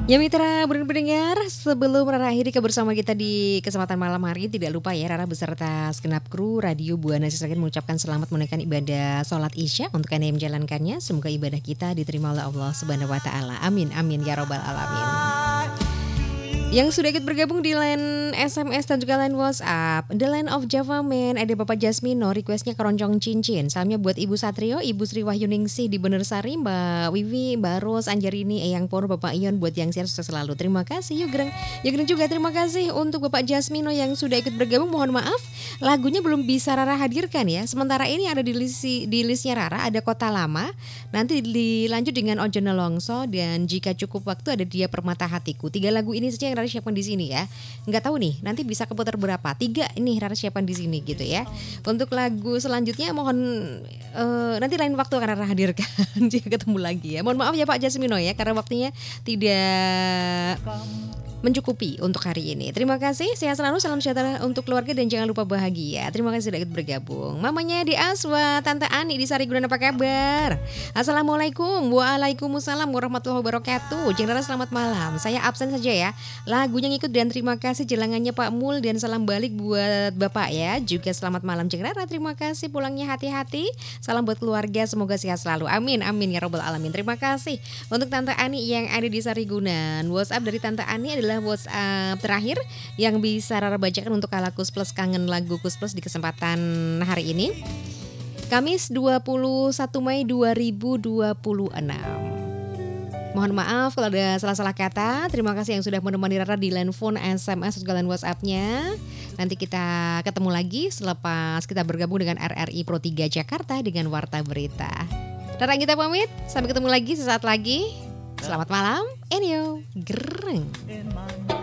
Ya mitra pendengar, sebelum Rara akhiri kebersamaan kita di kesempatan malam hari, tidak lupa ya Rara beserta segenap kru Radio Buana Sisakin mengucapkan selamat menunaikan ibadah sholat isya untuk Anda yang menjalankannya. Semoga ibadah kita diterima oleh Allah Subhanahu Wa Taala. Amin amin ya robbal alamin. Yang sudah ikut bergabung di line SMS dan juga line WhatsApp, The Line of Java Man, ada Bapak Jasmino, requestnya keroncong cincin. Salamnya buat Ibu Satrio, Ibu Sri Wahyuningsih di Benersari, Mbak Wiwi, Mbak Ros, Anjarini, Eyang Pur, Bapak Ion, buat yang siap sukses selalu. Terima kasih Yugreng. Yugreng juga terima kasih untuk Bapak Jasmino yang sudah ikut bergabung. Mohon maaf, lagunya belum bisa Rara hadirkan ya. Sementara ini ada di listnya Rara, ada Kota Lama. Nanti dilanjut dengan Ojo Nelongso dan Jika Cukup Waktu ada Dia Permata Hatiku. 3 lagu ini saja yang Rara siapkan di sini ya. Nggak tahu nih nanti bisa keputar berapa. 3 ini Rara siapkan di sini gitu ya. Untuk lagu selanjutnya mohon nanti lain waktu akan Rara hadirkan jika ketemu lagi ya. Mohon maaf ya Pak Jasmino ya karena waktunya tidak mencukupi untuk hari ini. Terima kasih, sehat selalu, salam sejahtera untuk keluarga dan jangan lupa bahagia. Terima kasih sudah ikut bergabung. Mamanya di Aswa, Tante Ani di Sarigunan, apa kabar? Assalamualaikum, waalaikumsalam warahmatullahi wabarakatuh. Jeng Rara selamat malam, saya absen saja ya. Lagunya ngikut dan terima kasih jelangannya Pak Mul dan salam balik buat Bapak ya. Juga selamat malam Jeng Rara, terima kasih pulangnya hati-hati. Salam buat keluarga, semoga sehat selalu. Amin, amin ya robbal alamin. Terima kasih untuk Tante Ani yang ada di Sarigunan. WhatsApp dari Tante Ani adalah WhatsApp terakhir yang bisa Rara bacakan untuk Kala Kus Plus kangen lagu Kus Plus di kesempatan hari ini. Kamis 21 Mei 2026. Mohon maaf kalau ada salah-salah kata. Terima kasih yang sudah menemani Rara di line phone, SMS, juga line WhatsApp-nya. Nanti kita ketemu lagi selepas kita bergabung dengan RRI Pro 3 Jakarta dengan Warta Berita. Rara kita pamit, sampai ketemu lagi sesaat lagi. Selamat malam, Enyo, gereng.